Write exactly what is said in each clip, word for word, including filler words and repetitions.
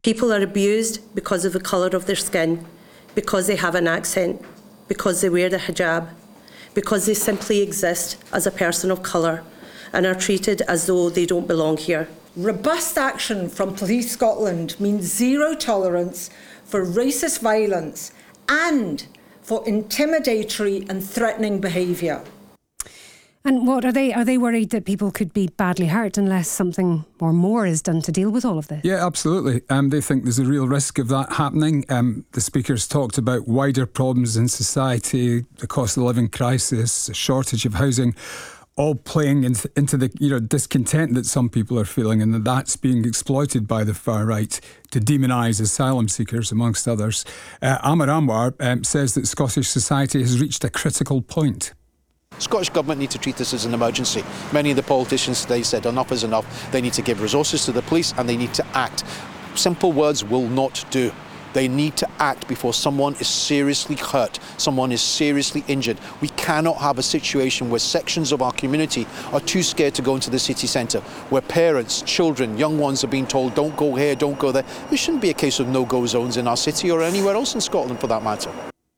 People are abused because of the colour of their skin, because they have an accent, because they wear the hijab, because they simply exist as a person of colour and are treated as though they don't belong here. Robust action from Police Scotland means zero tolerance for racist violence and for intimidatory and threatening behaviour. And what are they? Are they worried that people could be badly hurt unless something or more is done to deal with all of this? Yeah, absolutely. Um, they think there's a real risk of that happening. Um, the speakers talked about wider problems in society, the cost of living crisis, a shortage of housing, all playing into, into the you know discontent that some people are feeling, and that that's being exploited by the far right to demonise asylum seekers, amongst others. Uh, Amar Anwar um, says that Scottish society has reached a critical point. Scottish Government need to treat this as an emergency. Many of the politicians today said enough is enough. They need to give resources to the police and they need to act. Simple words will not do. They need to act before someone is seriously hurt, someone is seriously injured. We cannot have a situation where sections of our community are too scared to go into the city centre, where parents, children, young ones are being told don't go here, don't go there. There shouldn't be a case of no-go zones in our city or anywhere else in Scotland for that matter.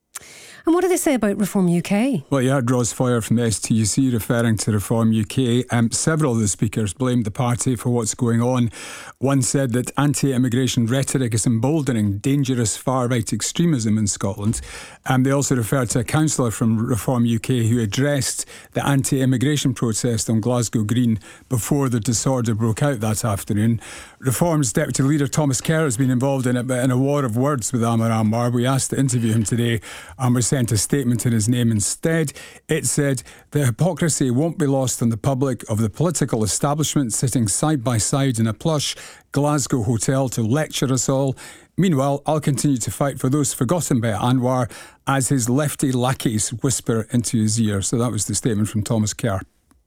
And what do they say about Reform U K? Well, you had Ros Foyer from the S T U C referring to Reform U K. Um, several of the speakers blamed the party for what's going on. One said that anti-immigration rhetoric is emboldening dangerous far-right extremism in Scotland. And they also referred to a councillor from Reform U K who addressed the anti-immigration protest on Glasgow Green before the disorder broke out that afternoon. Reform's Deputy Leader Thomas Kerr has been involved in a, in a war of words with Amar Anwar. We asked to interview him today and we sent a statement in his name instead. It said, the hypocrisy won't be lost on the public of the political establishment sitting side by side in a plush Glasgow hotel to lecture us all. Meanwhile, I'll continue to fight for those forgotten by Anwar as his lefty lackeys whisper into his ear. So that was the statement from Thomas Kerr.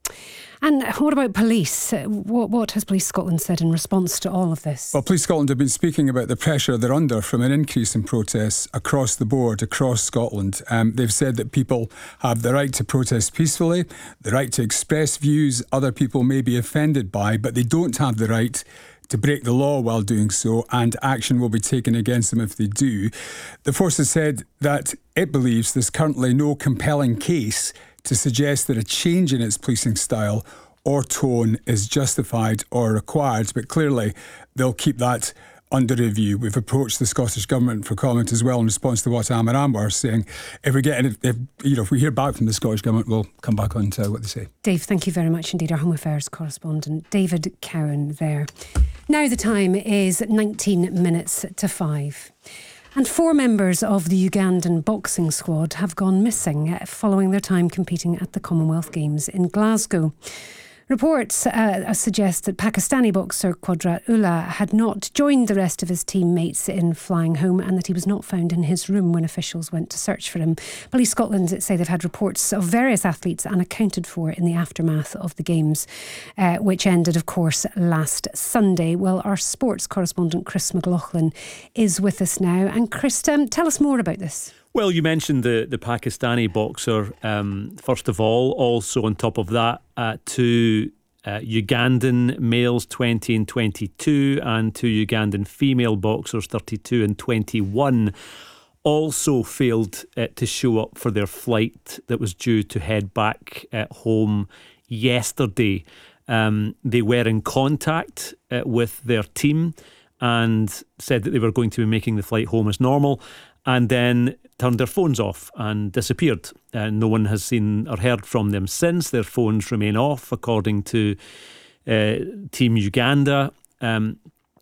And what about police? What, what has Police Scotland said in response to all of this? Well, Police Scotland have been speaking about the pressure they're under from an increase in protests across the board, across Scotland. Um, they've said that people have the right to protest peacefully, the right to express views other people may be offended by, but they don't have the right to break the law while doing so, and action will be taken against them if they do. The force has said that it believes there's currently no compelling case to suggest that a change in its policing style or tone is justified or required, but clearly they'll keep that under review. We've approached the Scottish Government for comment as well in response to what Amar Anwar is saying. If we get, if you know, if we hear back from the Scottish Government, we'll come back on to what they say. Dave, thank you very much indeed. Our Home Affairs correspondent, David Cowan, there. Now the time is nineteen minutes to five. And four members of the Ugandan boxing squad have gone missing following their time competing at the Commonwealth Games in Glasgow. Reports uh, suggest that Pakistani boxer Qudrat Ullah had not joined the rest of his teammates in flying home and that he was not found in his room when officials went to search for him. Police Scotland say they've had reports of various athletes unaccounted for in the aftermath of the Games, uh, which ended, of course, last Sunday. Well, our sports correspondent Chris McLaughlin is with us now. And Chris, um, tell us more about this. Well, you mentioned the, the Pakistani boxer, um, first of all. Also on top of that, uh, two uh, Ugandan males, twenty and twenty-two, and two Ugandan female boxers, thirty-two and twenty-one, also failed uh, to show up for their flight that was due to head back uh, home yesterday. Um, they were in contact uh, with their team and said that they were going to be making the flight home as normal, and then turned their phones off and disappeared. Uh, no one has seen or heard from them since. Their phones remain off, according to uh, Team Uganda. Um,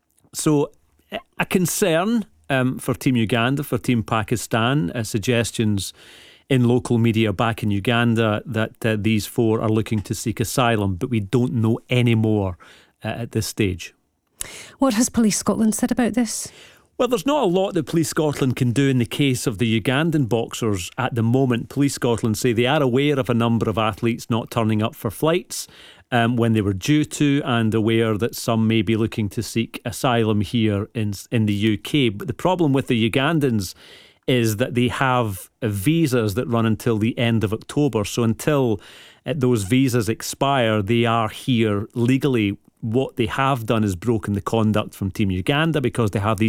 so a concern um, for Team Uganda, for Team Pakistan, uh, suggestions in local media back in Uganda that uh, these four are looking to seek asylum, but we don't know any more uh, at this stage. What has Police Scotland said about this? Well, there's not a lot that Police Scotland can do in the case of the Ugandan boxers at the moment. Police Scotland say they are aware of a number of athletes not turning up for flights um, when they were due to, and aware that some may be looking to seek asylum here in, in the U K. But the problem with the Ugandans is that they have visas that run until the end of October. So until uh, those visas expire, they are here legally. What they have done is broken the conduct from Team Uganda because they have these